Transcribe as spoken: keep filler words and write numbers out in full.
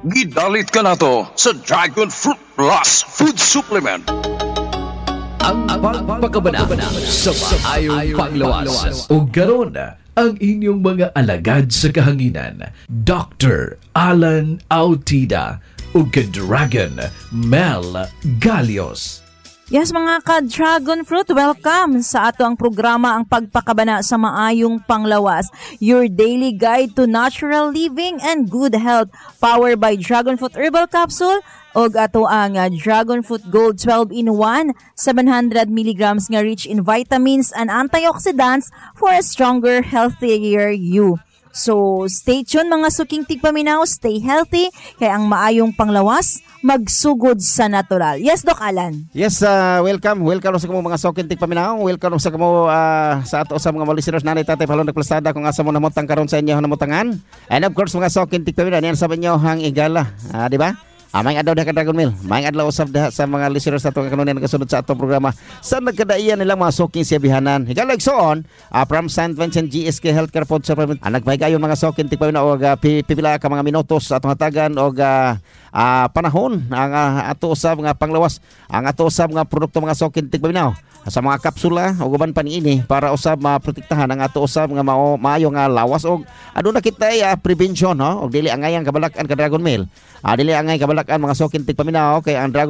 Gidalit ka na to sa Dragon Fruit Plus Food Supplement. Ang pagpakabana sa maayong panglawas. O garon ang inyong mga alagad sa kahanginan, Doctor Alan Autida o ka-Dragon Mel Galios. Yes, mga ka-Dragon Fruit, welcome sa ato ang programa ang pagpakabana sa maayong panglawas. Your daily guide to natural living and good health. Powered by Dragon Fruit Herbal Capsule og ato ang uh, Dragon Fruit Gold twelve in one, seven hundred milligrams nga rich in vitamins and antioxidants for a stronger, healthier you. So, stay tuned mga suking tigpaminaw, stay healthy, kaya ang maayong panglawas, magsugod sa natural. Yes, Doc Alan? Yes, uh, welcome. Welcome sa mga suking tigpaminaw. Welcome sa kamo uh, sa ato sa mga listeners nanay tatay palong nagplasada kung asa mo namutang karon sa inyo namutangan. And of course, mga suking tigpaminaw, yan sabi nyo hang igala. Uh, di ba? Ah, may adlaw ka Dragon Mill. May adlaw usab diha sa mga listeners nato nga kanunay nagasunod sa atong programa. Sa nagkadaiyan nilang mga suking siyabihanan. Higalag soon, uh, from Saint Vincent G S K Healthcare Food Supplement. Uh, nagpahigayon mga suking tigpayon og uh, pipila ka mga minutos atong hatagan og uh, uh, panahon ang uh, ato usab nga panglawas. Ang ato usab nga produkto mga suking tigpaminaw sa mga kapsula o uban pa niini para usab maprotektahan ang ato usab nga mao maayo nga lawas og aduna kita uh, prevention no og dili angay ang kabalakan ka Dragon Mill. Ah, dili angay kabalakan mga suking tigpaminaw kay ang Dragon